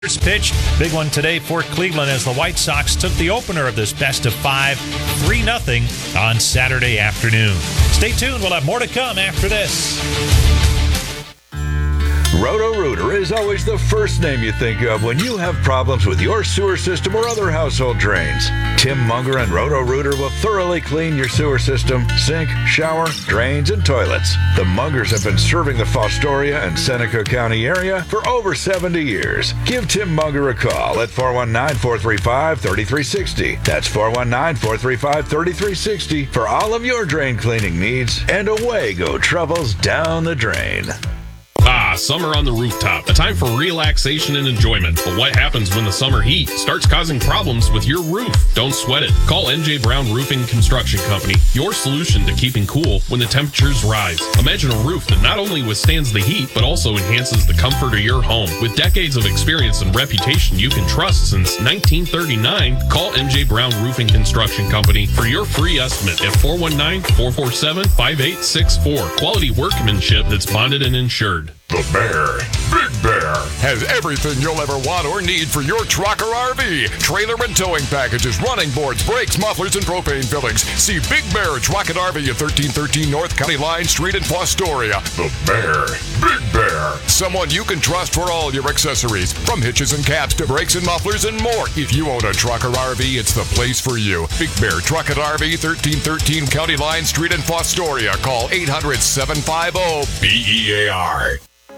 First pitch, big one today for Cleveland as the White Sox took the opener of this best-of-5, 3-0 on Saturday afternoon. Stay tuned. We'll have more to come after this. Roto-Rooter is always the first name you think of when you have problems with your sewer system or other household drains. Tim Munger and Roto-Rooter will thoroughly clean your sewer system, sink, shower, drains, and toilets. The Mungers have been serving the Fostoria and Seneca County area for over 70 years. Give Tim Munger a call at 419-435-3360. That's 419-435-3360 for all of your drain cleaning needs, and away go troubles down the drain. Summer on the rooftop, a time for relaxation and enjoyment. But what happens when the summer heat starts causing problems with your roof? Don't sweat it. Call NJ Brown Roofing Construction Company, your solution to keeping cool when the temperatures rise. Imagine a roof that not only withstands the heat, but also enhances the comfort of your home. With decades of experience and reputation you can trust since 1939, call NJ Brown Roofing Construction Company for your free estimate at 419-447-5864. Quality workmanship that's bonded and insured. The Bear, Big Bear, has everything you'll ever want or need for your truck or RV. Trailer and towing packages, running boards, brakes, mufflers, and propane fillings. See Big Bear Truck and RV at 1313 North County Line Street in Fostoria. The Bear, Big Bear. Someone you can trust for all your accessories, from hitches and caps to brakes and mufflers and more. If you own a truck or RV, it's the place for you. Big Bear Truck and RV, 1313 County Line Street in Fostoria. Call 800-750-BEAR.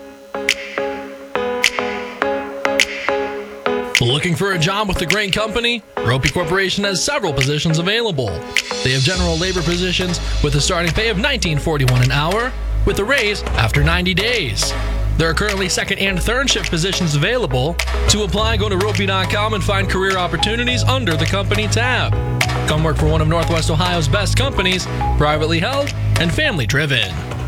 Looking for a job with a great company? Ropey Corporation has several positions available. They have general labor positions with a starting pay of $19.41 an hour, with a raise after 90 days. There are currently second and third shift positions available. To apply, go to ropey.com and find career opportunities under the company tab. Come work for one of Northwest Ohio's best companies, privately held and family driven.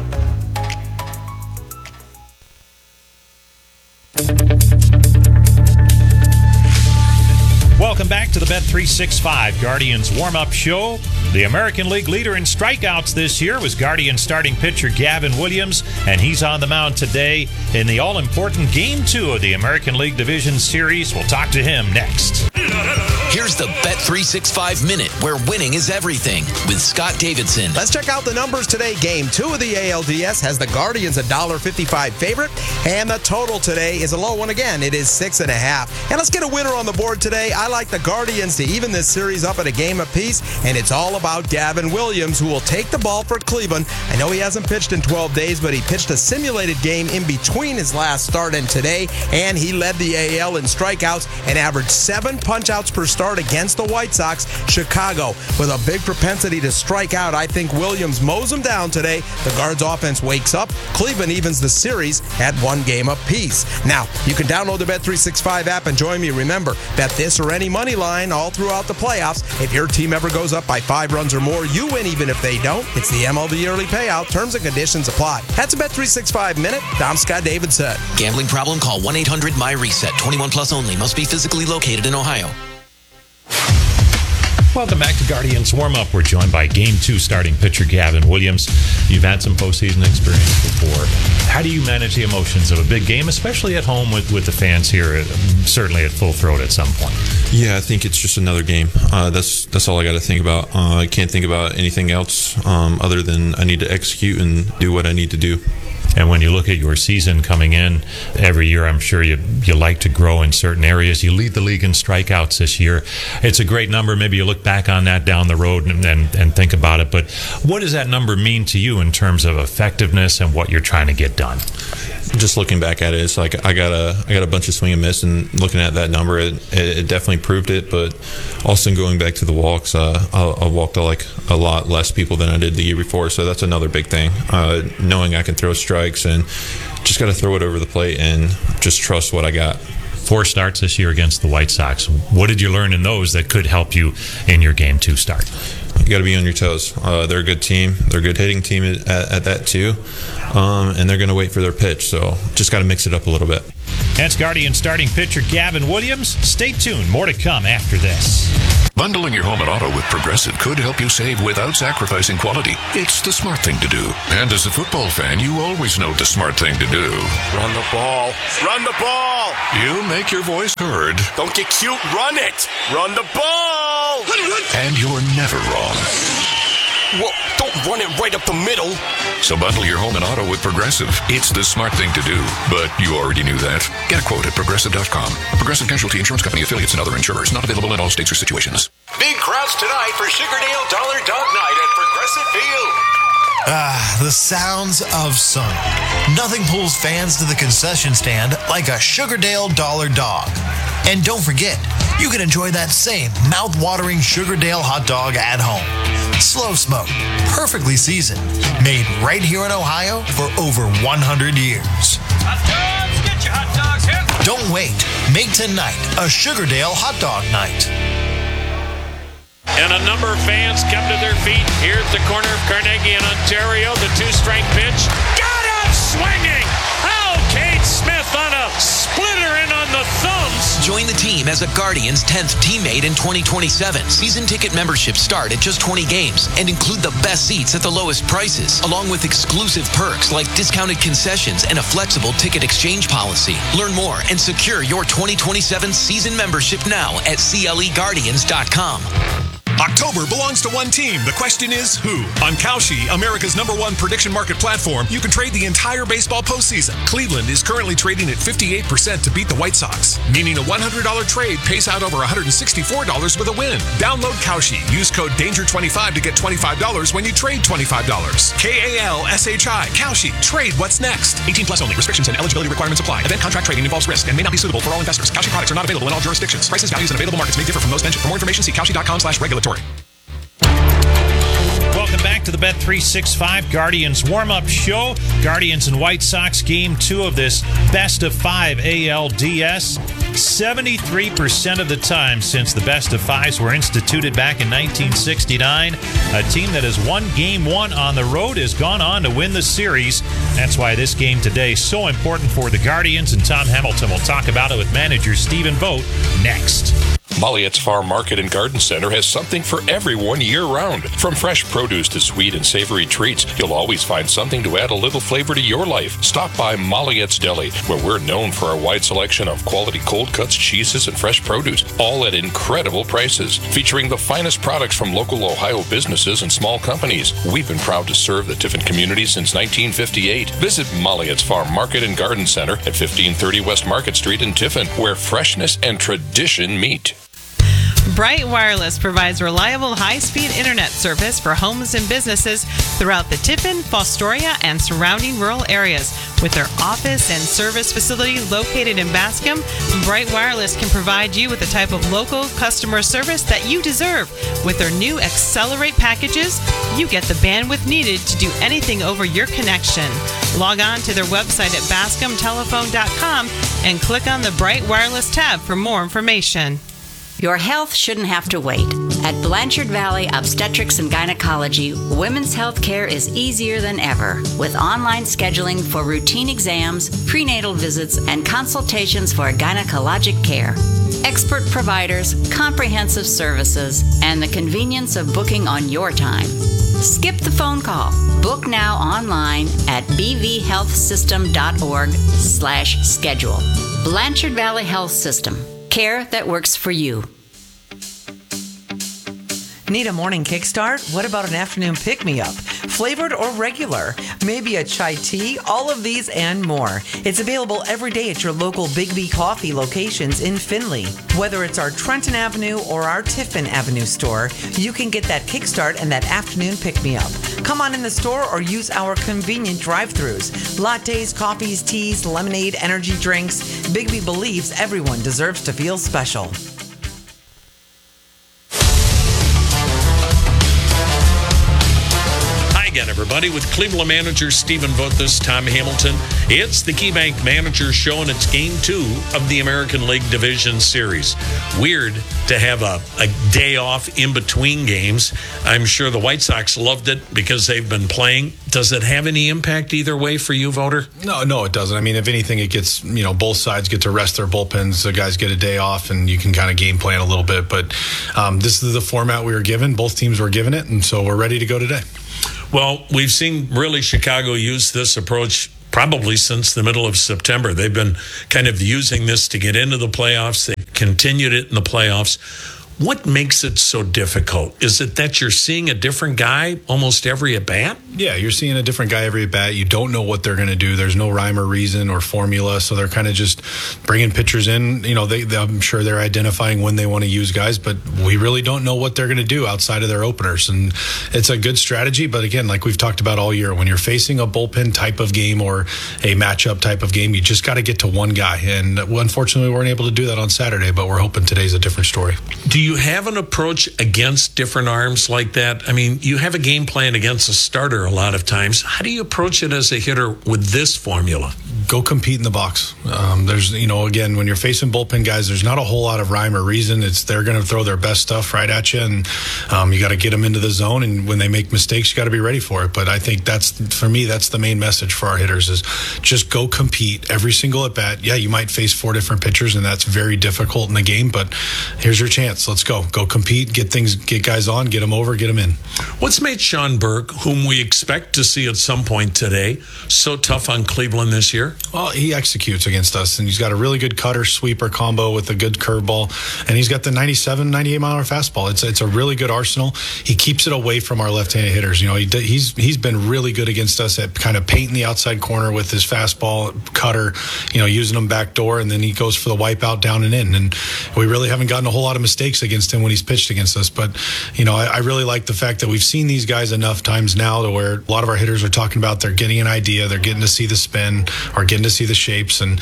Welcome back to the Bet365 Guardians warm-up show. The American League leader in strikeouts this year was Guardian starting pitcher Gavin Williams, and he's on the mound today in the all-important Game 2 of the American League Division Series. We'll talk to him next. Here's the Bet365 Minute, where winning is everything, with Scott Davidson. Let's check out the numbers today. Game 2 of the ALDS has the Guardians a $1.55 favorite, and the total today is a low one again. It is 6.5. And let's get a winner on the board today. I like the Guardians to even this series up at a game apiece, and it's all about Gavin Williams, who will take the ball for Cleveland. I know he hasn't pitched in 12 days, but he pitched a simulated game in between his last start and today, and he led the AL in strikeouts and averaged 7 punch-outs per start against the White Sox. Chicago, with a big propensity to strike out, I think Williams mows them down today. The Guards' offense wakes up. Cleveland evens the series at 1 game apiece. Now, you can download the Bet365 app and join me. Remember, bet this or any money line all throughout the playoffs. If your team ever goes up by 5 runs or more, you win even if they don't. It's the MLB early payout. Terms and conditions apply. That's a Bet365 Minute. I'm Scott Davidson. Gambling problem? Call 1-800-MY-RESET. 21 plus only. Must be physically located in Ohio. Welcome back to Guardians Warm-Up. We're joined by Game 2 starting pitcher Gavin Williams. You've had some postseason experience before. How do you manage the emotions of a big game, especially at home with the fans here, certainly at full throat at some point? Yeah, I think it's just another game. That's all I got to think about. I can't think about anything else other than I need to execute and do what I need to do. And when you look at your season coming in, every year I'm sure you like to grow in certain areas. You lead the league in strikeouts this year. It's a great number. Maybe you look back on that down the road and think about it. But what does that number mean to you in terms of effectiveness and what you're trying to get done? Just looking back at it, it's like I got a bunch of swing and miss, and looking at that number, it definitely proved it. But also going back to the walks, I walked like a lot less people than I did the year before, so that's another big thing. Knowing I can throw strikes and just got to throw it over the plate and just trust what I got. 4 starts this year against the White Sox. What did you learn in those that could help you in your Game 2 start? You got to be on your toes. They're a good team. They're a good hitting team at that too, and they're going to wait for their pitch. So just got to mix it up a little bit. That's Guardian starting pitcher Gavin Williams. Stay tuned. More to come after this. Bundling your home and auto with Progressive could help you save without sacrificing quality. It's the smart thing to do. And as a football fan, you always know the smart thing to do. Run the ball. Run the ball. You make your voice heard. Don't get cute. Run it. Run the ball. And you're never wrong. Well, don't run it right up the middle. So bundle your home and auto with Progressive. It's the smart thing to do. But you already knew that. Get a quote at Progressive.com. A Progressive Casualty Insurance Company affiliates and other insurers. Not available in all states or situations. Big crowds tonight for Sugardale Dollar Dog Night at Progressive Field. The sounds of summer. Nothing pulls fans to the concession stand like a Sugardale Dollar Dog. And don't forget, you can enjoy that same mouth-watering Sugardale hot dog at home. Slow smoked, perfectly seasoned, made right here in Ohio for over 100 years. Hot dogs, get your hot dogs here. Don't wait. Make tonight a Sugardale hot dog night. And a number of fans come to their feet here at the corner of Carnegie and Ontario. The two-strike pitch. Got him swinging! Oh, Cade Smith on a splitter in on the thumbs. Join the team as a Guardians 10th teammate in 2027. Season ticket memberships start at just 20 games and include the best seats at the lowest prices, along with exclusive perks like discounted concessions and a flexible ticket exchange policy. Learn more and secure your 2027 season membership now at CLEGuardians.com. October belongs to one team. The question is who? On Kalshi, America's #1 prediction market platform, you can trade the entire baseball postseason. Cleveland is currently trading at 58% to beat the White Sox, meaning a $100 trade pays out over $164 with a win. Download Kalshi. Use code DANGER25 to get $25 when you trade $25. KALSHI. Kalshi. Trade what's next. 18 plus only. Restrictions and eligibility requirements apply. Event contract trading involves risk and may not be suitable for all investors. Kalshi products are not available in all jurisdictions. Prices, values, and available markets may differ from those mentioned. For more information, see Kalshi.com/regulatory. Welcome back to the Bet365 Guardians warm-up show. Guardians and White Sox game 2 of this best of 5 ALDS. 73% of the time since the best of 5s were instituted back in 1969, a team that has won game 1 on the road has gone on to win the series. That's why this game today is so important for the Guardians, and Tom Hamilton will talk about it with manager Stephen Vogt next. Molliette's Farm Market and Garden Center has something for everyone year-round. From fresh produce to sweet and savory treats, you'll always find something to add a little flavor to your life. Stop by Molliette's Deli, where we're known for our wide selection of quality cold cuts, cheeses, and fresh produce, all at incredible prices. Featuring the finest products from local Ohio businesses and small companies. We've been proud to serve the Tiffin community since 1958. Visit Molliette's Farm Market and Garden Center at 1530 West Market Street in Tiffin, where freshness and tradition meet. Bright Wireless provides reliable high-speed internet service for homes and businesses throughout the Tiffin, Fostoria, and surrounding rural areas. With their office and service facility located in Bascom, Bright Wireless can provide you with the type of local customer service that you deserve. With their new Accelerate packages, you get the bandwidth needed to do anything over your connection. Log on to their website at bascomtelephone.com and click on the Bright Wireless tab for more information. Your health shouldn't have to wait. At Blanchard Valley Obstetrics and Gynecology, women's health care is easier than ever, with online scheduling for routine exams, prenatal visits, and consultations for gynecologic care. Expert providers, comprehensive services, and the convenience of booking on your time. Skip the phone call. Book now online at bvhealthsystem.org/schedule. Blanchard Valley Health System. Care that works for you. Need a morning kickstart? What about an afternoon pick-me-up? Flavored or regular? Maybe a chai tea? All of these and more. It's available every day at your local Big B Coffee locations in Findlay. Whether it's our Trenton Avenue or our Tiffin Avenue store, you can get that kickstart and that afternoon pick-me-up. Come on in the store or use our convenient drive-thrus. Lattes, coffees, teas, lemonade, energy drinks. Big B believes everyone deserves to feel special. Again, everybody. everybody, with Cleveland manager Stephen Vogt. This Tom Hamilton. It's the KeyBank Manager Show, and it's Game 2 of the American League Division Series. Weird to have a day off in between games. I'm sure the White Sox loved it because they've been playing. Does it have any impact either way for you, Voter? No, it doesn't. I mean, if anything, it gets, both sides get to rest their bullpens. The guys get a day off, and you can kind of game plan a little bit. But this is the format we were given. Both teams were given it, and so we're ready to go today. Well, we've seen really Chicago use this approach probably since the middle of September. They've been kind of using this to get into the playoffs. They've continued it in the playoffs. What makes it so difficult? Is it that you're seeing a different guy almost every at-bat? Yeah, you're seeing a different guy every at-bat. You don't know what they're going to do. There's no rhyme or reason or formula, so they're kind of just bringing pitchers in. I'm sure they're identifying when they want to use guys, but we really don't know what they're going to do outside of their openers. And it's a good strategy, but again, like we've talked about all year, when you're facing a bullpen type of game or a matchup type of game, you just got to get to one guy. And unfortunately, we weren't able to do that on Saturday, but we're hoping today's a different story. Do you have an approach against different arms like that? I mean, you have a game plan against a starter a lot of times. How do you approach it as a hitter with this formula? Go compete in the box. There's, again, when you're facing bullpen guys, there's not a whole lot of rhyme or reason. They're going to throw their best stuff right at you, and you got to get them into the zone. And when they make mistakes, you got to be ready for it. But I think that's the main message for our hitters is just go compete every single at bat. Yeah, you might face 4 different pitchers, and that's very difficult in the game. But here's your chance. Let's go. Go compete. Get guys on. Get them over. Get them in. What's made Sean Burke, whom we expect to see at some point today, so tough on Cleveland this year? Well, he executes against us, and he's got a really good cutter sweeper combo with a good curveball, and he's got the 97, 98 mile an hour fastball. It's a really good arsenal. He keeps it away from our left-handed hitters. He's been really good against us at kind of painting the outside corner with his fastball, cutter, using them back door, and then he goes for the wipeout down and in. And we really haven't gotten a whole lot of mistakes against him when he's pitched against us. But I really like the fact that we've seen these guys enough times now to where a lot of our hitters are talking about they're getting an idea, they're getting to see the spin or getting to see the shapes, and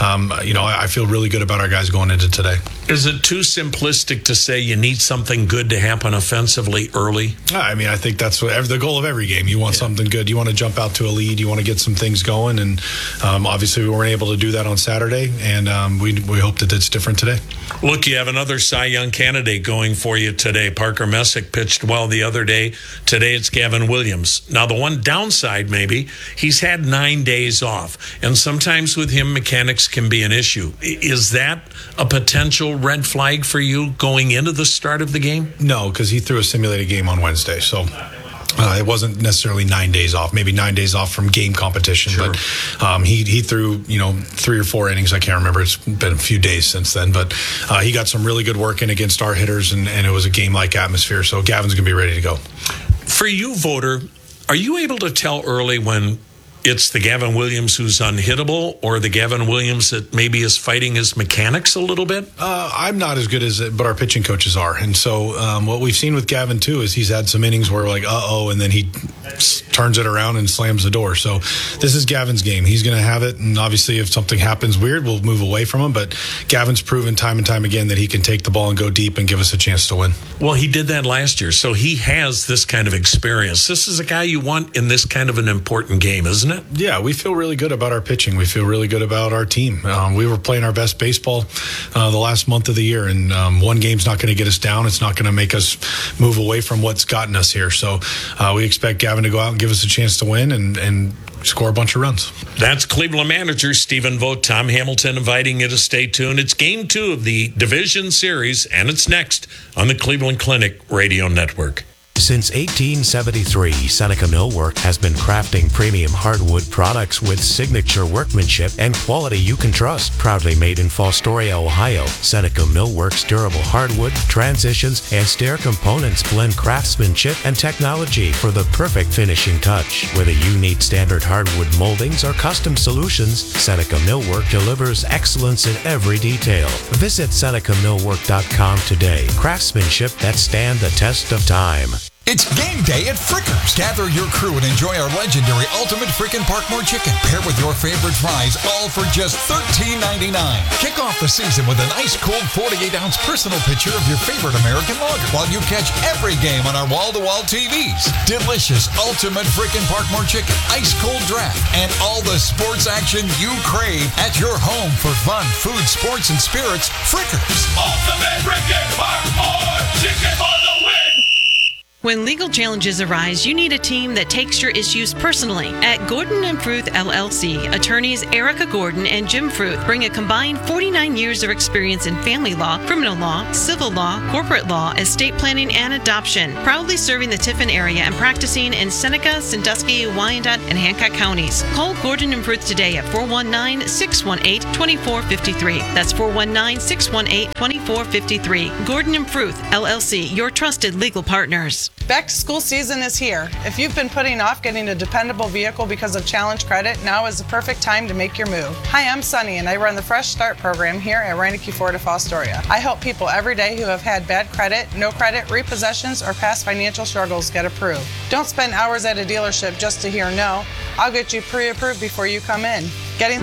I feel really good about our guys going into today. Is it too simplistic to say you need something good to happen offensively early? I mean, I think that's the goal of every game. You want something good. You want to jump out to a lead. You want to get some things going, and obviously we weren't able to do that on Saturday, and we hope that it's different today. Look, you have another Cy Young candidate going for you today. Parker Messick pitched well the other day. Today it's Gavin Williams. Now, the one downside maybe, he's had 9 days off, and sometimes with him, mechanics can be an issue. Is that a potential red flag for you going into the start of the game? No, because he threw a simulated game on Wednesday, so it wasn't necessarily 9 days off, maybe 9 days off from game competition. Sure. But he threw 3 or 4 innings. I can't remember. It's been a few days since then, but he got some really good work in against our hitters, and it was a game-like atmosphere, so Gavin's going to be ready to go. For you, Voter, are you able to tell early when it's the Gavin Williams who's unhittable, or the Gavin Williams that maybe is fighting his mechanics a little bit? I'm not as good as it, but our pitching coaches are. And so what we've seen with Gavin, too, is he's had some innings where we're like, uh-oh, and then he turns it around and slams the door. So this is Gavin's game. He's going to have it, and obviously if something happens weird, we'll move away from him. But Gavin's proven time and time again that he can take the ball and go deep and give us a chance to win. Well, he did that last year, so he has this kind of experience. This is a guy you want in this kind of an important game, isn't it? Yeah, we feel really good about our pitching. We feel really good about our team. We were playing our best baseball the last month of the year, and one game's not going to get us down. It's not going to make us move away from what's gotten us here. So we expect Gavin to go out and give us a chance to win and score a bunch of runs. That's Cleveland manager Stephen Vogt. Tom Hamilton inviting you to stay tuned. It's Game 2 of the Division Series, and it's next on the Cleveland Clinic Radio Network. Since 1873, Seneca Millwork has been crafting premium hardwood products with signature workmanship and quality you can trust. Proudly made in Fostoria, Ohio, Seneca Millwork's durable hardwood, transitions, and stair components blend craftsmanship and technology for the perfect finishing touch. Whether you need standard hardwood moldings or custom solutions, Seneca Millwork delivers excellence in every detail. Visit SenecaMillwork.com today. Craftsmanship that stand the test of time. It's game day at Frickers. Gather your crew and enjoy our legendary Ultimate Frickin' Parkmore Chicken, paired with your favorite fries, all for just $13.99. Kick off the season with an ice-cold 48-ounce personal picture of your favorite American lager, while you catch every game on our wall-to-wall TVs. Delicious Ultimate Frickin' Parkmore Chicken, ice-cold draft, and all the sports action you crave at your home for fun, food, sports, and spirits. Frickers. Ultimate Frickin' Parkmore Chicken for the win! When legal challenges arise, you need a team that takes your issues personally. At Gordon & Fruth LLC, attorneys Erica Gordon and Jim Fruth bring a combined 49 years of experience in family law, criminal law, civil law, corporate law, estate planning, and adoption, proudly serving the Tiffin area and practicing in Seneca, Sandusky, Wyandotte, and Hancock counties. Call Gordon & Fruth today at 419-618-2453. That's 419-618-2453. Gordon & Fruth LLC, your trusted legal partners. Back to school season is here. If you've been putting off getting a dependable vehicle because of challenge credit, now is the perfect time to make your move. Hi, I'm Sunny, and I run the Fresh Start program here at Reineke Ford of Fostoria. I help people every day who have had bad credit, no credit, repossessions, or past financial struggles get approved. Don't spend hours at a dealership just to hear no. I'll get you pre-approved before you come in. Getting